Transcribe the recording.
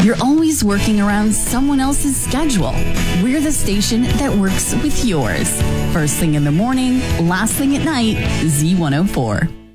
You're always working around someone else's schedule. We're the station that works with yours. First thing in the morning, last thing at night, Z104.